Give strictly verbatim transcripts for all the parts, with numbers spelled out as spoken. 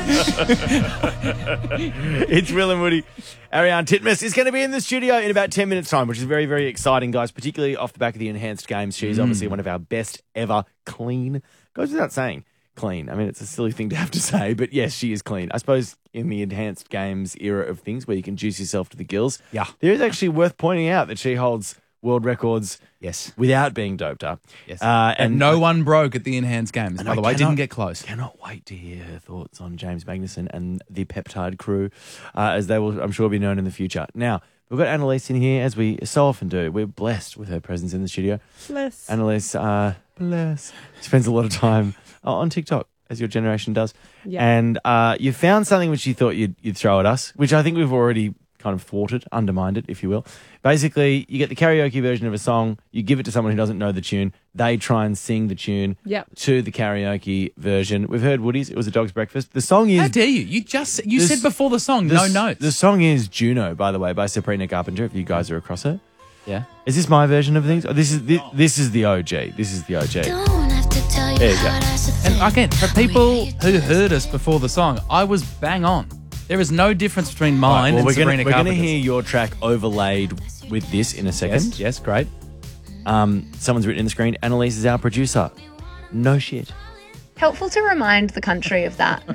It's Will and Woody. Ariane Titmus is going to be in the studio in about ten minutes' time, which is very, very exciting, guys, particularly off the back of the enhanced games. She's mm. obviously one of our best ever clean. Goes without saying, clean. I mean, it's a silly thing to have to say, but yes, she is clean. I suppose in the enhanced games era of things where you can juice yourself to the gills, yeah, there is actually worth pointing out that she holds world records yes, without being doped up. Yes. Uh, and, and no one broke at the enhanced games, by the way. Cannot, didn't get close. Cannot wait to hear her thoughts on James Magnuson and the Peptide crew, uh, as they will, I'm sure, be known in the future. Now, we've got Annalise in here, as we so often do. We're blessed with her presence in the studio. Bless. Annalise, uh, bless, spends a lot of time on TikTok, as your generation does. Yeah. And uh, you found something which you thought you'd, you'd throw at us, which I think we've already kind of thwarted, undermined it, if you will. Basically, you get the karaoke version of a song, you give it to someone who doesn't know the tune, they try and sing the tune yep. to the karaoke version. We've heard Woody's, it was a dog's breakfast. The song is... How dare you? You just you said before the song, the, no notes. The song is Juno, by the way, by Sabrina Carpenter, if you guys are across her. Yeah. Is this my version of things? Oh, this is this, this is the O G. This is the O G. Don't have to tell you there you go. And again, for people who heard us before the song, I was bang on. There is no difference between mine right, well, and we're Sabrina gonna, We're going Carpenter's. to hear your track overlaid with this in a second. Yes, yes, great. Um, someone's written in the screen, Annalise is our producer. No shit. Helpful to remind the country of that.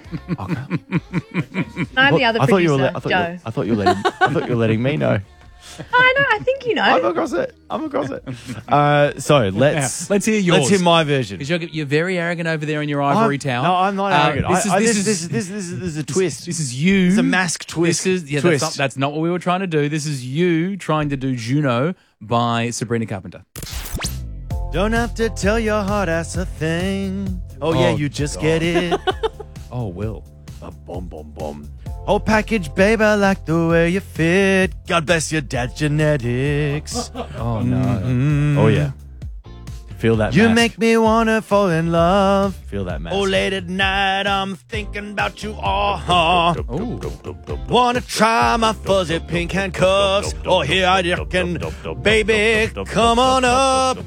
Okay. I'm the other I thought producer, you were le- I thought Joe. You were, I thought you were letting, I thought you were letting me know. I know, I think you know. I'm across it. I'm across it. Uh, so let's Now, let's hear yours. Let's hear my version. Because you're, you're very arrogant over there in your ivory I'm, tower. No, I'm not Uh, arrogant. This is I, I, this, this, is this, this, this, this is a twist. This is you. It's a mask twist. This is yeah. twist. That's not, that's not what we were trying to do. This is you trying to do Juno by Sabrina Carpenter. Don't have to tell your hard ass a thing. Oh, yeah, Oh, you just God. get it. Oh, Will. A boom, boom, boom. Whole package, babe, I like the way you fit. God bless your dad's genetics. Oh, no. Mm-hmm. Oh, yeah. Feel that You mask. make me want to fall in love. Feel that mask. Oh, late at night, I'm thinking about you all. Oh. Wanna try my fuzzy pink handcuffs? Oh, here I reckon. Baby, come on up.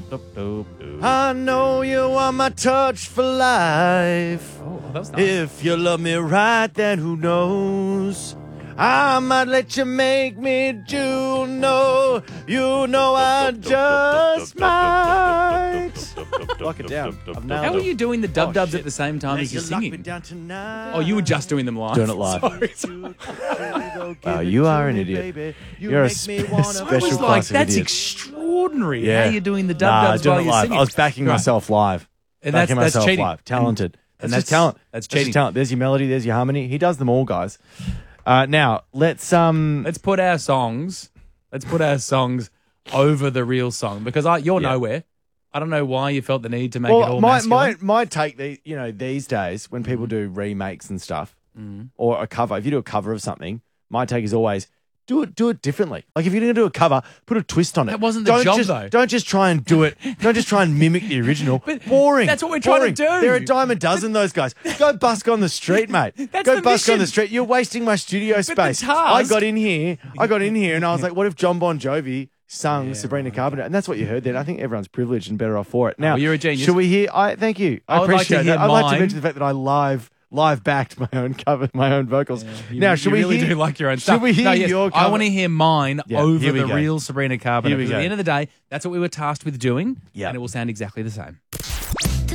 I know you want my touch for life. Oh, that was nice. If you love me right, then who knows? I might let you make me Juno. You know I just might. Lock it down. I've nailed How it. are you doing the dub Oh, dubs shit. at the same time Hey, as you're you lock me singing? down tonight. Oh, you were just doing them live. Doing it live. Sorry, sorry. Wow, you are an idiot. You're a spe- I special was like, class of that's idiot. extraordinary. Yeah. How you're doing the dub Nah, dubs doing while it you're live. singing. I was backing Right. myself live. And that's, backing that's myself cheating. live. Talented. And That's, that's just talent. That's That's just cheating. talent. There's your melody. There's your harmony. He does them all, guys. Uh, now let's um. Let's put our songs. Let's put our songs over the real song because I, you're Yeah. nowhere. I don't know why you felt the need to make it Well, all my, masculine. my my take, the you know, these days when people do remakes and stuff, Mm. or a cover. If you do a cover of something, my take is always do it do it differently. Like if you're going to do a cover, put a twist on it. That wasn't the don't job, just, though. Don't just try and do it. Don't just try and mimic the original. But Boring. that's what we're trying to Boring. do. They're a dime a dozen. Those guys. Go busk on the street, mate. That's Go the busk on mission. the street. You're wasting my studio the space. task- I got in here. I got in here, and I was like, what if John Bon Jovi sung Yeah, Sabrina right. Carpenter? And that's what you heard then. I think everyone's privileged and better off for it. Now, well, you're a genius. Should we hear? I thank you. I, I would like to appreciate hear that. I'd like to mine. mention the fact that I live live backed my own cover, my own vocals. You- now, you should really we hear? do like your own should stuff. we hear no, yes, your? I Cover? want to hear mine Yeah, over here we the go. real Sabrina Carpenter. Here we Because at go. the end of the day, that's what we were tasked with doing, Yeah. and it will sound exactly the same.